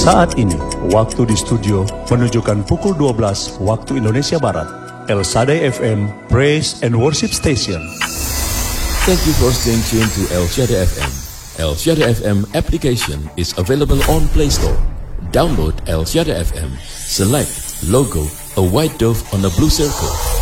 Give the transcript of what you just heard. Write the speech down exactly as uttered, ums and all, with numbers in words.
Saat ini, waktu di studio menunjukkan pukul dua belas waktu Indonesia Barat. El Shaddai F M, Praise and Worship Station. Thank you for staying tuned to El Shaddai F M. El Shaddai F M application is available on Play Store. Download El Shaddai F M. Select logo, a white dove on a blue circle.